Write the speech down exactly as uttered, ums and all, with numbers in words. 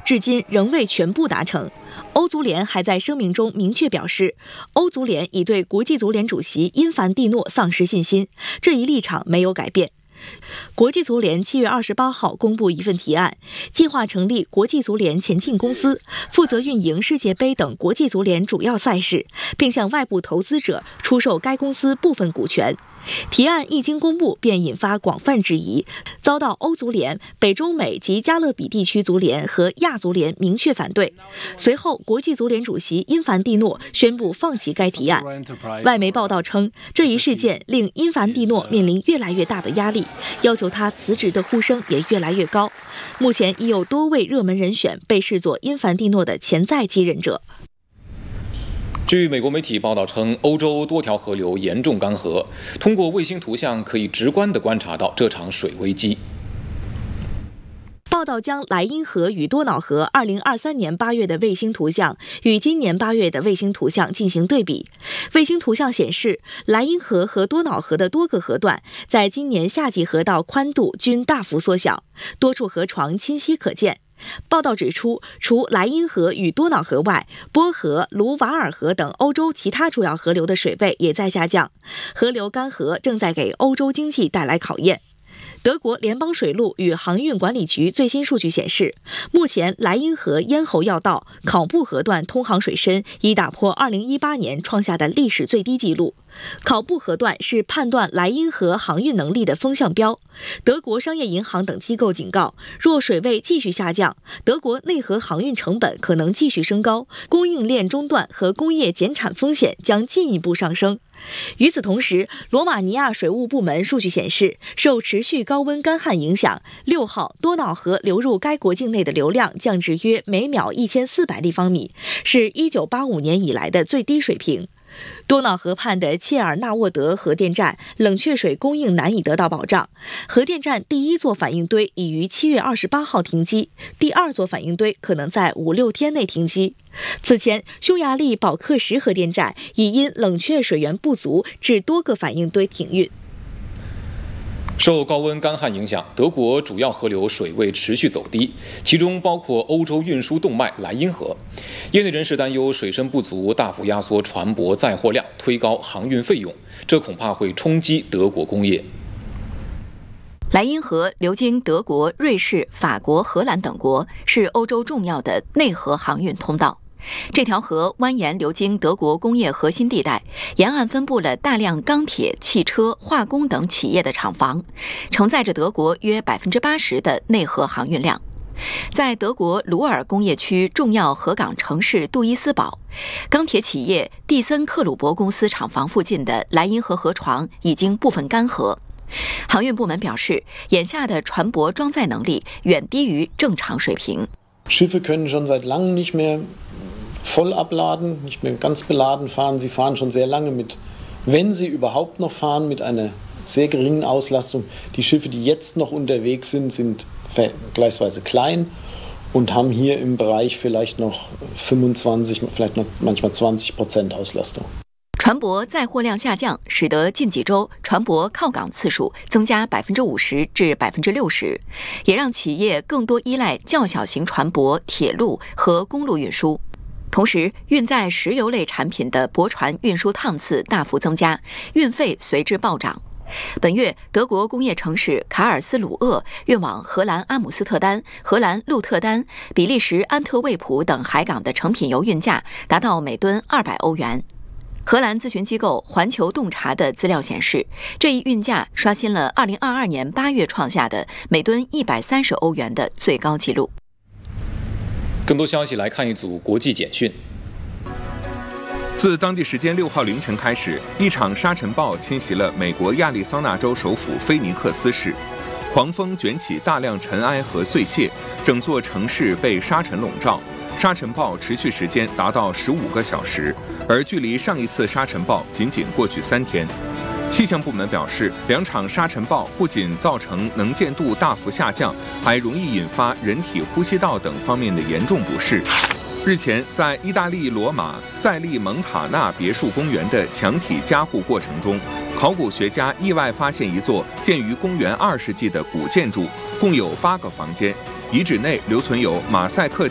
至今仍未全部达成。欧足联还在声明中明确表示，欧足联已对国际足联主席因凡蒂诺丧失信心，这一立场没有改变。国际足联七月二十八号公布一份提案，计划成立国际足联前进公司，负责运营世界杯等国际足联主要赛事，并向外部投资者出售该公司部分股权。提案一经公布，便引发广泛质疑，遭到欧足联、北中美及加勒比地区足联和亚足联明确反对。随后，国际足联主席因凡蒂诺宣布放弃该提案。外媒报道称，这一事件令因凡蒂诺面临越来越大的压力，要求他辞职的呼声也越来越高。目前已有多位热门人选被视作因凡蒂诺的潜在继任者。 据美国媒体报道称，欧洲多条河流严重干涸，通过卫星图像可以直观地观察到这场水危机。 报道将莱茵河与多瑙河二零二三年八月的卫星图像与今年八月的卫星图像进行对比。卫星图像显示，莱茵河和多瑙河的多个河段在今年夏季河道宽度均大幅缩小，多处河床清晰可见。报道指出，除莱茵河与多瑙河外，波河、卢瓦尔河等欧洲其他主要河流的水位也在下降，河流干涸正在给欧洲经济带来考验。德国联邦水路与航运管理局最新数据显示，目前莱茵河咽喉要道考布河段通航水深已打破二零一八年创下的历史最低纪录。考布河段是判断莱茵河航运能力的风向标。德国商业银行等机构警告，若水位继续下降，德国内河航运成本可能继续升高，供应链中断和工业减产风险将进一步上升。与此同时，罗马尼亚水务部门数据显示，受持续高温干旱影响，六号多瑙河流入该国境内的流量降至约每秒一千四百立方米，是一九八五年以来的最低水平。多瑙河畔的切尔纳沃德核电站冷却水供应难以得到保障，核电站第一座反应堆已于七月二十八号停机，第二座反应堆可能在五六天内停机。此前，匈牙利保克什核电站已因冷却水源不足致多个反应堆停运。 受高温干旱影响，德国主要河流水位持续走低，其中包括欧洲运输动脉莱茵河。业内人士担忧水深不足大幅压缩船舶载货量，推高航运费用，这恐怕会冲击德国工业。 莱茵河流经德国、瑞士、法国、荷兰等国，是欧洲重要的内河航运通道。这条河蜿蜒流经德国工业核心地带，沿岸分布了大量钢铁、汽车、化工等企业的厂房，承载着德国约百分之八十的内河航运量。在德国鲁尔工业区重要河港城市杜伊斯堡，钢铁企业蒂森克鲁伯公司厂房附近的莱茵河河床已经部分干涸。航运部门表示，眼下的船舶装载能力远低于正常水平。 Schiffe können schon seit langem nicht mehr voll abladen, nicht mehr ganz beladen fahren. Sie fahren schon sehr lange mit, wenn sie überhaupt noch fahren, mit einer sehr geringen Auslastung. Die Schiffe, die jetzt noch unterwegs sind, sind vergleichsweise klein und haben hier im Bereich vielleicht noch fünfundzwanzig, vielleicht noch manchmal zwanzig Prozent Auslastung. 船舶载货量下降，使得近几周船舶靠港次数增加百分之五十至百分之六十，也让企业更多依赖较小型船舶、铁路和公路运输。同时，运载石油类产品的驳船运输趟次大幅增加，运费随之暴涨。本月，德国工业城市卡尔斯鲁厄运往荷兰阿姆斯特丹、荷兰鹿特丹、比利时安特卫普等海港的成品油运价达到每吨二百欧元。荷兰咨询机构环球洞察的资料显示，这一运价刷新了二零二二年八月创下的每吨一百三十欧元的最高纪录。 更多消息来看一组国际简讯。 自当地时间六号凌晨开始，一场沙尘暴侵袭了美国亚利桑那州首府菲尼克斯市，狂风卷起大量尘埃和碎屑，整座城市被沙尘笼罩。沙尘暴持续时间达到十五个小时，而距离上一次沙尘暴仅仅过去三天。气象部门表示，两场沙尘暴不仅造成能见度大幅下降，还容易引发人体呼吸道等方面的严重不适。日前，在意大利罗马塞利蒙塔纳别墅公园的墙体加固过程中，考古学家意外发现一座建于公元二世纪的古建筑，共有八个房间，遗址内留存有马赛克